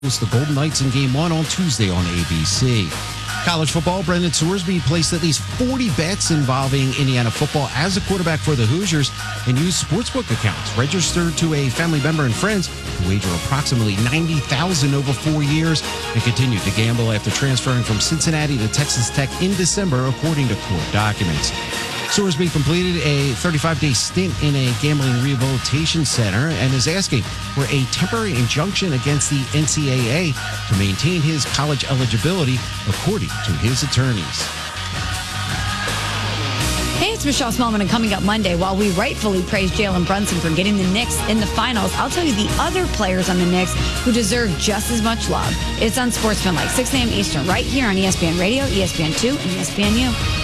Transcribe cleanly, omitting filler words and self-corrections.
The Golden Knights in Game 1 on Tuesday on ABC. College football, Brendan Sorsby placed at least 40 bets involving Indiana football as a quarterback for the Hoosiers and used sportsbook accounts registered to a family member and friends to wager approximately $90,000 over 4 years and continued to gamble after transferring from Cincinnati to Texas Tech in December, according to court documents. Sorsby completed a 35-day stint in a gambling rehabilitation center and is asking for a temporary injunction against the NCAA to maintain his college eligibility, according to his attorneys. Hey, it's Michelle Smallman, and coming up Monday, while we rightfully praise Jalen Brunson for getting the Knicks in the finals, I'll tell you the other players on the Knicks who deserve just as much love. It's on Sportsman, like 6 a.m. Eastern, right here on ESPN Radio, ESPN2, and ESPNU.